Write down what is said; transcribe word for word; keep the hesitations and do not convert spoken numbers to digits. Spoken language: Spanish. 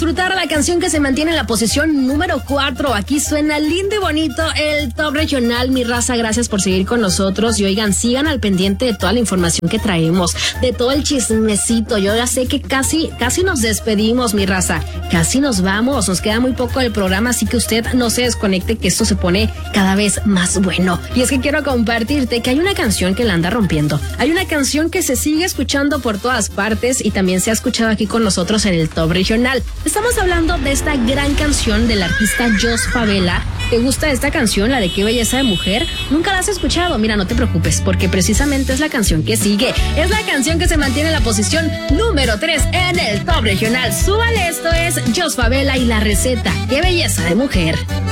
disfrutar la canción que se mantiene en la posición número cuatro. Aquí suena lindo y bonito el Top Regional. Mi raza, gracias por seguir con nosotros. Y oigan, sigan al pendiente de toda la información que traemos, de todo el chismecito. Yo ya sé que casi, casi nos despedimos, mi raza. Casi nos vamos. Nos queda muy poco del programa, así que usted no se desconecte, que esto se pone cada vez más bueno. Y es que quiero compartirte que hay una canción que la anda rompiendo. Hay una canción que se sigue escuchando por todas partes y también se ha escuchado aquí con nosotros en el Top Regional. Estamos hablando de esta gran canción del artista Jos Favela. ¿Te gusta esta canción, la de Qué Belleza de Mujer? ¿Nunca la has escuchado? Mira, no te preocupes, porque precisamente es la canción que sigue. Es la canción que se mantiene en la posición número tres en el Top Regional. Súbale, esto es Jos Favela y La Receta. Qué Belleza de Mujer.